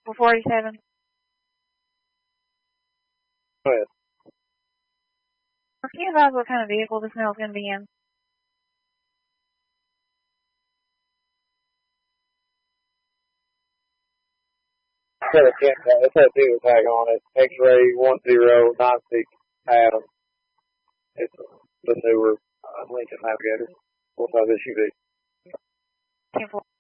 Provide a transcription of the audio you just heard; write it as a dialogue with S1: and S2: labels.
S1: 447.
S2: Go ahead.
S1: Can you advise what kind of vehicle this mail is going to be in?
S2: It's got a dealer tag on it. X-ray 1096 Adam. It's the newer Lincoln Navigator, full-size SUV.
S1: 10-4.